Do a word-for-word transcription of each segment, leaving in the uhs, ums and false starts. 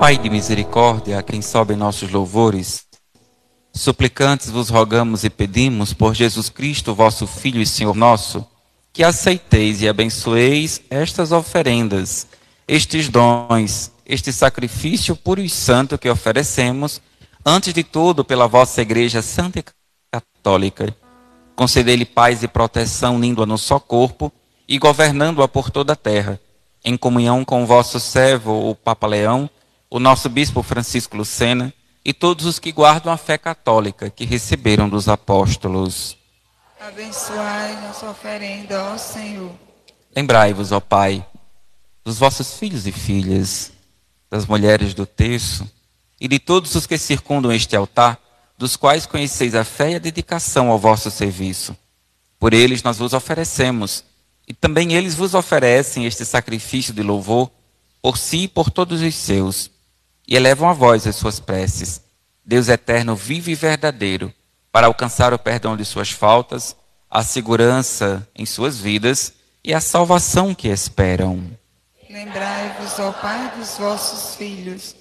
Pai de misericórdia, a quem sobem nossos louvores, suplicantes vos rogamos e pedimos por Jesus Cristo, vosso Filho e Senhor nosso, que aceiteis e abençoeis estas oferendas, estes dons, este sacrifício puro e santo que oferecemos, antes de tudo pela vossa Igreja Santa e Católica. Concedei-lhe paz e proteção, unindo-a no só corpo e governando-a por toda a terra, em comunhão com o vosso servo, o Papa Leão, o nosso Bispo Francisco Lucena e todos os que guardam a fé católica que receberam dos apóstolos. Abençoai nossa oferenda, ó Senhor. Lembrai-vos, ó Pai, dos vossos filhos e filhas, das mulheres do terço e de todos os que circundam este altar, dos quais conheceis a fé e a dedicação ao vosso serviço. Por eles nós vos oferecemos, e também eles vos oferecem este sacrifício de louvor, por si e por todos os seus, e elevam a vós as suas preces, Deus eterno, vivo e verdadeiro, para alcançar o perdão de suas faltas, a segurança em suas vidas e a salvação que esperam. Lembrai-vos, ó Pai, dos vossos filhos.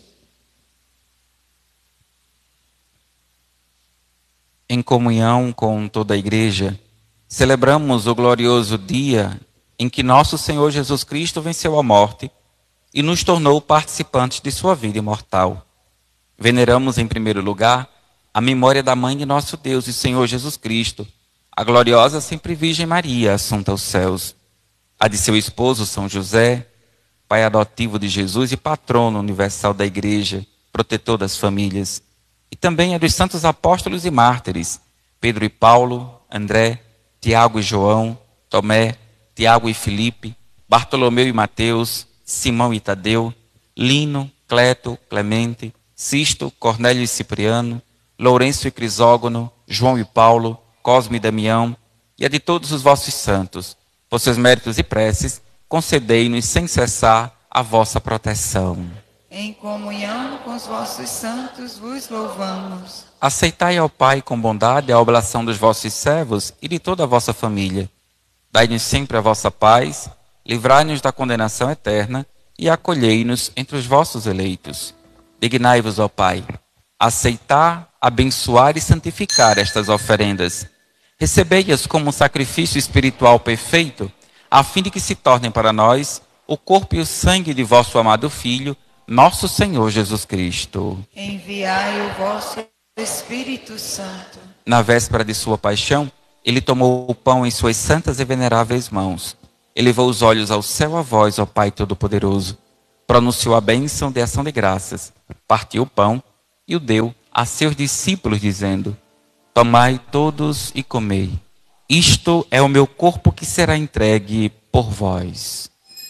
Em comunhão com toda a Igreja, celebramos o glorioso dia em que nosso Senhor Jesus Cristo venceu a morte e nos tornou participantes de sua vida imortal. Veneramos, em primeiro lugar, a memória da Mãe de nosso Deus e Senhor Jesus Cristo, a gloriosa sempre Virgem Maria, assunta aos céus, a de seu esposo São José, pai adotivo de Jesus e patrono universal da Igreja, protetor das famílias, e também a dos santos apóstolos e mártires, Pedro e Paulo, André, Tiago e João, Tomé, Tiago e Filipe, Bartolomeu e Mateus, Simão e Tadeu, Lino, Cleto, Clemente, Sisto, Cornélio e Cipriano, Lourenço e Crisógono, João e Paulo, Cosme e Damião, e a de todos os vossos santos. Por seus méritos e preces, concedei-nos sem cessar a vossa proteção. Em comunhão com os vossos santos vos louvamos. Aceitai, ó Pai, com bondade a oblação dos vossos servos e de toda a vossa família. Dai-nos sempre a vossa paz, livrai-nos da condenação eterna e acolhei-nos entre os vossos eleitos. Dignai-vos, ó Pai, aceitar, abençoar e santificar estas oferendas. Recebei-as como um sacrifício espiritual perfeito, a fim de que se tornem para nós o corpo e o sangue de vosso amado Filho, nosso Senhor Jesus Cristo. Enviai o vosso Espírito Santo. Na véspera de sua paixão, ele tomou o pão em suas santas e veneráveis mãos. Elevou os olhos ao céu a vós, ó Pai Todo-Poderoso. Pronunciou a bênção de ação de graças. Partiu o pão e o deu a seus discípulos, dizendo: tomai todos e comei. Isto é o meu corpo que será entregue por vós.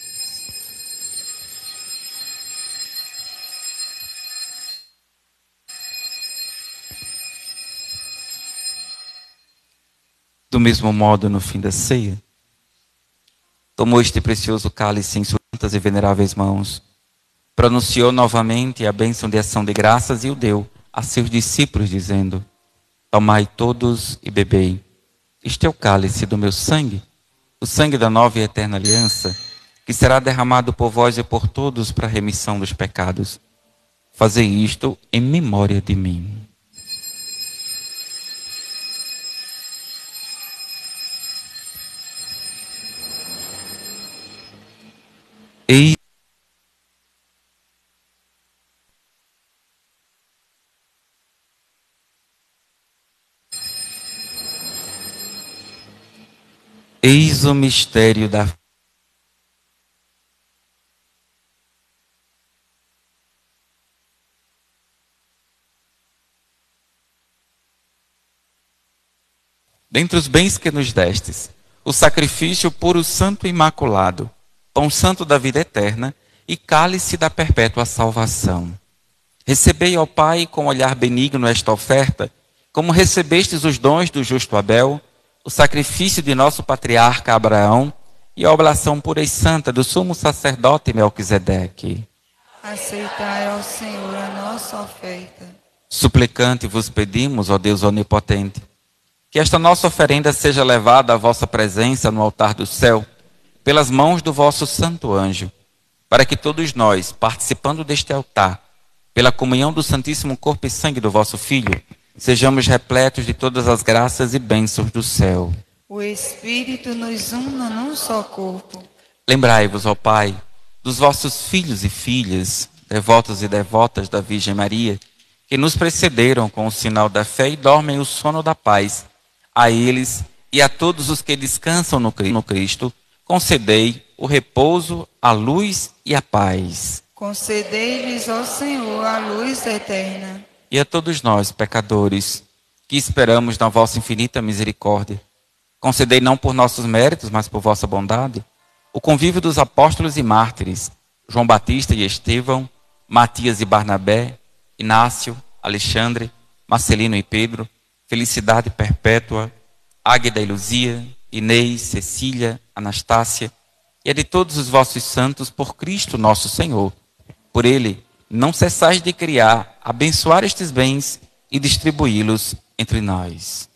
Do mesmo modo, no fim da ceia, tomou este precioso cálice em suas santas e veneráveis mãos, pronunciou novamente a bênção de ação de graças e o deu a seus discípulos, dizendo: tomai todos e bebei. Este é o cálice do meu sangue, o sangue da nova e eterna aliança, que será derramado por vós e por todos para a remissão dos pecados. Fazei isto em memória de mim. Eis Eis o mistério da dentre os bens que nos destes, o sacrifício puro, santo e imaculado, pão santo da vida eterna e cálice da perpétua salvação. Recebei, ó Pai, com olhar benigno esta oferta, como recebestes os dons do justo Abel, o sacrifício de nosso patriarca Abraão e a oblação pura e santa do sumo sacerdote Melquisedeque. Aceitai, ó Senhor, a nossa oferta. Suplicante vos pedimos, ó Deus onipotente, que esta nossa oferenda seja levada à vossa presença no altar do céu, pelas mãos do vosso santo anjo, para que todos nós, participando deste altar, pela comunhão do Santíssimo Corpo e Sangue do vosso Filho, sejamos repletos de todas as graças e bênçãos do céu. O Espírito nos una num só corpo. Lembrai-vos, ó Pai, dos vossos filhos e filhas, devotos e devotas da Virgem Maria, que nos precederam com o sinal da fé e dormem o sono da paz. A eles e a todos os que descansam no Cristo, concedei o repouso, a luz e a paz. Concedei-lhes, ó Senhor, a luz eterna. E a todos nós, pecadores, que esperamos na vossa infinita misericórdia, concedei não por nossos méritos, mas por vossa bondade, o convívio dos apóstolos e mártires, João Batista e Estevão, Matias e Barnabé, Inácio, Alexandre, Marcelino e Pedro, Felicidade Perpétua, Águeda e Luzia, Inês, Cecília, Anastácia, e a de todos os vossos santos, por Cristo nosso Senhor. Por ele, não cessais de criar, abençoar estes bens e distribuí-los entre nós.